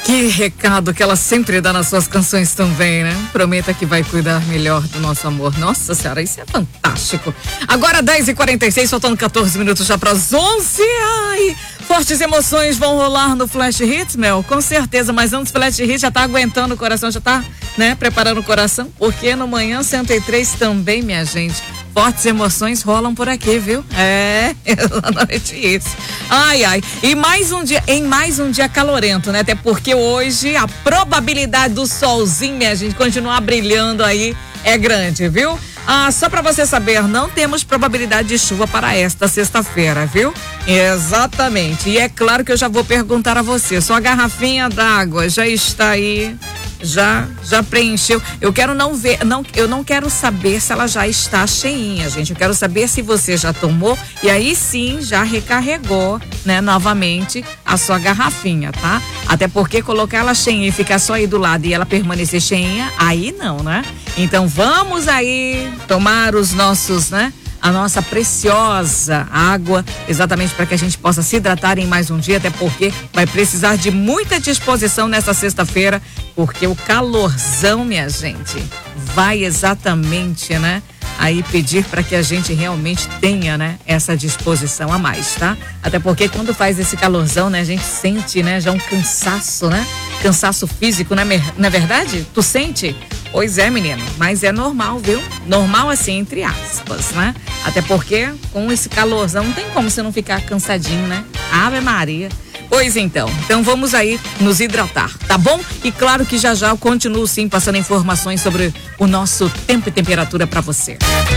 Que recado que ela sempre dá nas suas canções também, né? Prometa que vai cuidar melhor do nosso amor. Nossa senhora, isso é fantástico. Agora 10h46, faltando 14 minutos já para as 11. Ai, fortes emoções vão rolar no Flash Hits, Mel? Com certeza, mas antes do Flash Hits já tá aguentando o coração, já tá, né, preparando o coração, porque no Manhã 103 também, minha gente, fortes emoções rolam por aqui, viu? É, exatamente isso. Ai, ai. E mais um dia, em mais um dia calorento, né? Até porque hoje a probabilidade do solzinho, minha gente, continuar brilhando aí é grande, viu? Ah, só para você saber, não temos probabilidade de chuva para esta sexta-feira, viu? Exatamente. E é claro que eu já vou perguntar a você, sua garrafinha d'água já está aí? Já preencheu? Eu quero eu não quero saber se ela já está cheinha, gente. Eu quero saber se você já tomou e aí sim já recarregou, né, novamente a sua garrafinha, tá? Até porque colocar ela cheinha e ficar só aí do lado e ela permanecer cheinha, aí não, né? Então vamos aí tomar os nossos, né? A nossa preciosa água, exatamente para que a gente possa se hidratar em mais um dia, até porque vai precisar de muita disposição nessa sexta-feira, porque o calorzão, minha gente, vai exatamente, né? Aí pedir para que a gente realmente tenha, né, essa disposição a mais, tá? Até porque quando faz esse calorzão, né, a gente sente, né, já um cansaço, né? Cansaço físico, né? Não é verdade? Tu sente? Pois é, menino, mas é normal, viu? Normal assim, entre aspas, né? Até porque com esse calorzão não tem como você não ficar cansadinho, né? Ave Maria. Pois então vamos aí nos hidratar, tá bom? E claro que já eu continuo sim passando informações sobre o nosso tempo e temperatura para você.